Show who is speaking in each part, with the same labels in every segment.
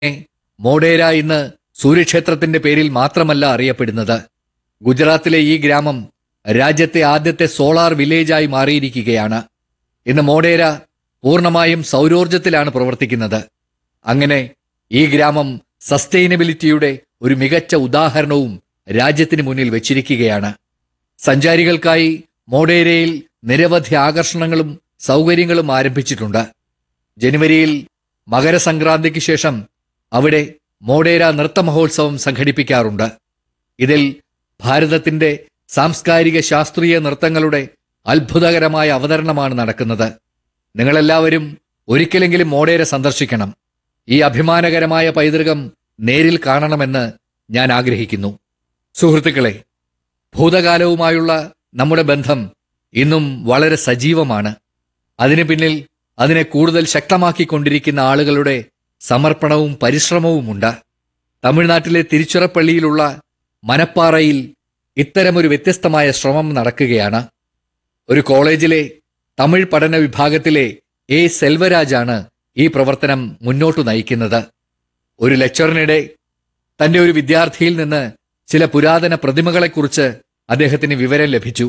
Speaker 1: മോഢേര ഇന്ന് സൂര്യക്ഷേത്രത്തിന്റെ പേരിൽ മാത്രമല്ല അറിയപ്പെടുന്നത്. ഗുജറാത്തിലെ ഈ ഗ്രാമം രാജ്യത്തെ ആദ്യത്തെ സോളാർ വില്ലേജായി മാറിയിരിക്കുകയാണ്. ഇന്ന് മോഢേര പൂർണ്ണമായും സൗരോർജത്തിലാണ് പ്രവർത്തിക്കുന്നത്. അങ്ങനെ ഈ ഗ്രാമം സസ്റ്റൈനബിലിറ്റിയുടെ ഒരു മികച്ച ഉദാഹരണവും രാജ്യത്തിന് മുന്നിൽ വെച്ചിരിക്കുകയാണ്. സഞ്ചാരികൾക്കായി മോഢേരയിൽ നിരവധി ആകർഷണങ്ങളും സൗകര്യങ്ങളും ആരംഭിച്ചിട്ടുണ്ട്. ജനുവരിയിൽ മകരസംക്രാന്തിക്ക് ശേഷം അവിടെ മോഢേര നൃത്ത മഹോത്സവം സംഘടിപ്പിക്കാറുണ്ട്. ഇതിൽ ഭാരതത്തിന്റെ സാംസ്കാരിക ശാസ്ത്രീയ നൃത്തങ്ങളുടെ അത്ഭുതകരമായ അവതരണമാണ് നടക്കുന്നത്. നിങ്ങളെല്ലാവരും ഒരിക്കലെങ്കിലും മോഢേര സന്ദർശിക്കണം. ഈ അഭിമാനകരമായ പൈതൃകം നേരിൽ കാണണമെന്ന് ഞാൻ ആഗ്രഹിക്കുന്നു. സുഹൃത്തുക്കളെ, ഭൂതകാലവുമായുള്ള നമ്മുടെ ബന്ധം ഇന്നും വളരെ സജീവമാണ്. അതിനു പിന്നിൽ അതിനെ കൂടുതൽ ശക്തമാക്കിക്കൊണ്ടിരിക്കുന്ന ആളുകളുടെ സമർപ്പണവും പരിശ്രമവുമുണ്ട്. തമിഴ്നാട്ടിലെ തിരുച്ചിറപ്പള്ളിയിലുള്ള മനപ്പാറയിൽ ഇത്തരമൊരു വ്യത്യസ്തമായ ശ്രമം നടക്കുകയാണ്. ഒരു കോളേജിലെ തമിഴ് പഠന വിഭാഗത്തിലെ എ സെൽവരാജാണ് ഈ പ്രവർത്തനം മുന്നോട്ടു നയിക്കുന്നത്. ഒരു ലെക്ചറിനിടെ തന്റെ ഒരു വിദ്യാർത്ഥിയിൽ നിന്ന് ചില പുരാതന പ്രതിമകളെക്കുറിച്ച് അദ്ദേഹത്തിന് വിവരം ലഭിച്ചു.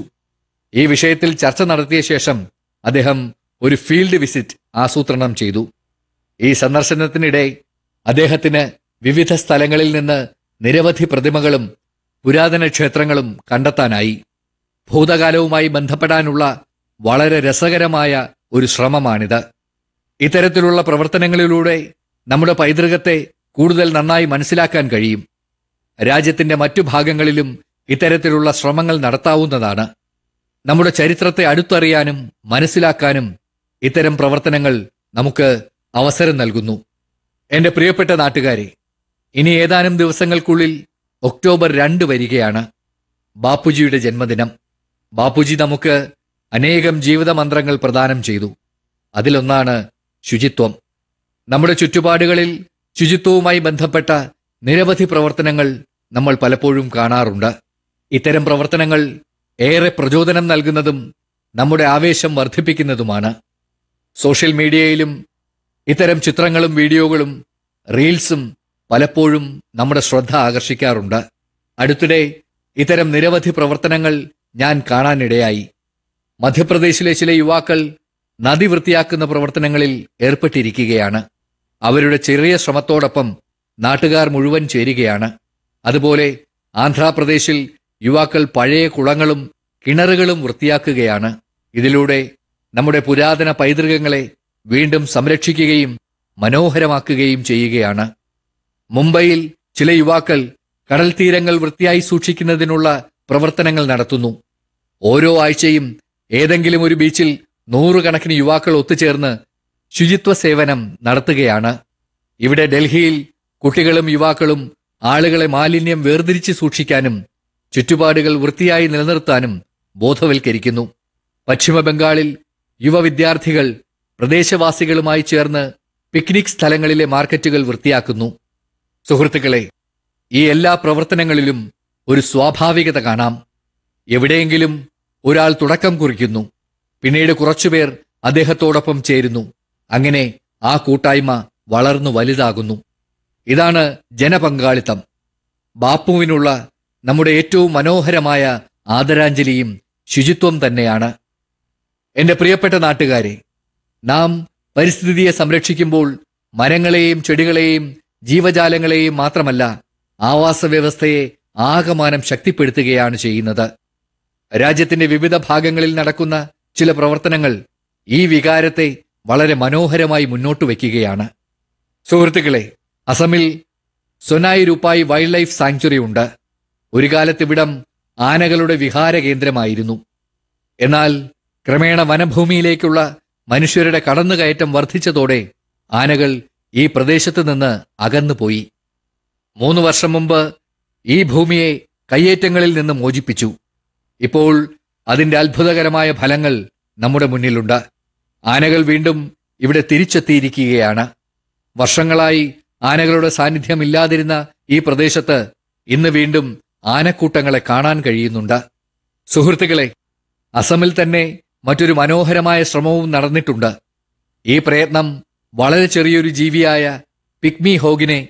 Speaker 1: ഈ വിഷയത്തിൽ ചർച്ച നടത്തിയ ശേഷം അദ്ദേഹം ഒരു ഫീൽഡ് വിസിറ്റ് ആസൂത്രണം ചെയ്തു. ഈ സന്ദർശനത്തിനിടെ അദ്ദേഹത്തിന് വിവിധ സ്ഥലങ്ങളിൽ നിന്ന് നിരവധി പ്രതിമകളും പുരാതന ക്ഷേത്രങ്ങളും കണ്ടെത്താനായി. ഭൂതകാലവുമായി ബന്ധപ്പെടാനുള്ള വളരെ രസകരമായ ഒരു ശ്രമമാണിത്. ഇത്തരത്തിലുള്ള പ്രവർത്തനങ്ങളിലൂടെ നമ്മുടെ പൈതൃകത്തെ കൂടുതൽ നന്നായി മനസ്സിലാക്കാൻ കഴിയും. രാജ്യത്തിന്റെ മറ്റു ഭാഗങ്ങളിലും ഇത്തരത്തിലുള്ള ശ്രമങ്ങൾ നടത്താവുന്നതാണ്. നമ്മുടെ ചരിത്രത്തെ അടുത്തറിയാനും മനസ്സിലാക്കാനും ഇത്തരം പ്രവർത്തനങ്ങൾ നമുക്ക് അവസരം നൽകുന്നു. എന്റെ പ്രിയപ്പെട്ട നാട്ടുകാരെ, ഇനി ഏതാനും ദിവസങ്ങൾക്കുള്ളിൽ ഒക്ടോബർ 2 വരികയാണ്. ബാപ്പുജിയുടെ ജന്മദിനം. ബാപ്പുജി നമുക്ക് അനേകം ജീവിത മന്ത്രങ്ങൾ പ്രദാനം ചെയ്തു. അതിലൊന്നാണ് ശുചിത്വം. നമ്മുടെ ചുറ്റുപാടുകളിൽ ശുചിത്വവുമായി ബന്ധപ്പെട്ട നിരവധി പ്രവർത്തനങ്ങൾ നമ്മൾ പലപ്പോഴും കാണാറുണ്ട്. ഇത്തരം പ്രവർത്തനങ്ങൾ ഏറെ പ്രചോദനം നൽകുന്നതും നമ്മുടെ ആവേശം വർദ്ധിപ്പിക്കുന്നതുമാണ്. സോഷ്യൽ മീഡിയയിലും ഇത്തരം ചിത്രങ്ങളും വീഡിയോകളും റീൽസും പലപ്പോഴും നമ്മുടെ ശ്രദ്ധ ആകർഷിക്കാറുണ്ട്. അടുത്തിടെ ഇത്തരം നിരവധി പ്രവർത്തനങ്ങൾ ഞാൻ കാണാനിടയായി. മധ്യപ്രദേശിലെ ചില യുവാക്കൾ നദി വൃത്തിയാക്കുന്ന പ്രവർത്തനങ്ങളിൽ ഏർപ്പെട്ടിരിക്കുകയാണ്. അവരുടെ ചെറിയ ശ്രമത്തോടൊപ്പം നാട്ടുകാർ മുഴുവൻ ചേരുകയാണ്. അതുപോലെ ആന്ധ്രാപ്രദേശിൽ യുവാക്കൾ പഴയ കുളങ്ങളും കിണറുകളും വൃത്തിയാക്കുകയാണ്. ഇതിലൂടെ നമ്മുടെ പുരാതന പൈതൃകങ്ങളെ വീണ്ടും സംരക്ഷിക്കുകയും മനോഹരമാക്കുകയും ചെയ്യുകയാണ്. മുംബൈയിൽ ചില യുവാക്കൾ കടൽ തീരങ്ങൾ വൃത്തിയായി സൂക്ഷിക്കുന്നതിനുള്ള പ്രവർത്തനങ്ങൾ നടത്തുന്നു. ഓരോ ആഴ്ചയും ഏതെങ്കിലും ഒരു ബീച്ചിൽ നൂറുകണക്കിന് യുവാക്കൾ ഒത്തുചേർന്ന് ശുചിത്വ സേവനം നടത്തുകയാണ്. ഇവിടെ ഡൽഹിയിൽ കുട്ടികളും യുവാക്കളും ആളുകളെ മാലിന്യം വേർതിരിച്ച് സൂക്ഷിക്കാനും ചുറ്റുപാടുകൾ വൃത്തിയായി നിലനിർത്താനും ബോധവൽക്കരിക്കുന്നു. പശ്ചിമ ബംഗാളിൽ യുവ വിദ്യാർത്ഥികൾ പ്രദേശവാസികളുമായി ചേർന്ന് പിക്നിക് സ്ഥലങ്ങളിലെ മാർക്കറ്റുകൾ വൃത്തിയാക്കുന്നു. സുഹൃത്തുക്കളെ, ഈ എല്ലാ പ്രവർത്തനങ്ങളിലും ഒരു സ്വാഭാവികത കാണാം. എവിടെയെങ്കിലും ഒരാൾ തുടക്കം കുറിക്കുന്നു, പിന്നീട് കുറച്ചുപേർ അദ്ദേഹത്തോടൊപ്പം ചേരുന്നു. അങ്ങനെ ആ കൂട്ടായ്മ വളർന്നു വലുതാകുന്നു. ഇതാണ് ജനപങ്കാളിത്തം. ബാപ്പുവിനുള്ള നമ്മുടെ ഏറ്റവും മനോഹരമായ ആദരാഞ്ജലിയും ശുചിത്വം തന്നെയാണ്. എന്റെ പ്രിയപ്പെട്ട നാട്ടുകാരെ, നാം പരിസ്ഥിതിയെ സംരക്ഷിക്കുമ്പോൾ മരങ്ങളെയും ചെടികളെയും ജീവജാലങ്ങളെയും മാത്രമല്ല, ആവാസ വ്യവസ്ഥയെ ആകമാനം ശക്തിപ്പെടുത്തുകയാണ് ചെയ്യുന്നത്. രാജ്യത്തിന്റെ വിവിധ ഭാഗങ്ങളിൽ നടക്കുന്ന ചില പ്രവർത്തനങ്ങൾ ഈ വികാരത്തെ വളരെ മനോഹരമായി മുന്നോട്ട് വയ്ക്കുകയാണ്. സുഹൃത്തുക്കളെ, അസമിൽ സൊനായി രൂപായി വൈൽഡ് ലൈഫ് സാങ്ച്വറി ഉണ്ട്. ഒരു കാലത്ത് ഇവിടം ആനകളുടെ വിഹാര കേന്ദ്രമായിരുന്നു. എന്നാൽ ക്രമേണ വനഭൂമിയിലേക്കുള്ള മനുഷ്യരുടെ കടന്നുകയറ്റം വർദ്ധിച്ചതോടെ ആനകൾ ഈ പ്രദേശത്ത് നിന്ന് അകന്നുപോയി. 3 വർഷം മുമ്പ് ഈ ഭൂമിയെ കയ്യേറ്റങ്ങളിൽ നിന്ന് മോചിപ്പിച്ചു. ഇപ്പോൾ അതിന്റെ അത്ഭുതകരമായ ഫലങ്ങൾ നമ്മുടെ മുന്നിലുണ്ട്. ആനകൾ വീണ്ടും ഇവിടെ തിരിച്ചെത്തിയിരിക്കുകയാണ്. വർഷങ്ങളായി ആനകളുടെ സാന്നിധ്യം ഇല്ലാതിരുന്ന ഈ പ്രദേശത്ത് ഇന്ന് വീണ്ടും ആനക്കൂട്ടങ്ങളെ കാണാൻ കഴിയുന്നുണ്ട്. സുഹൃത്തുക്കളെ, അസമിൽ തന്നെ മറ്റൊരു മനോഹരമായ ശ്രമവും നടന്നിട്ടുണ്ട്. ഈ പ്രയത്നം വളരെ ചെറിയൊരു ജീവിയായ പിഗ്മി ഹോഗിനെ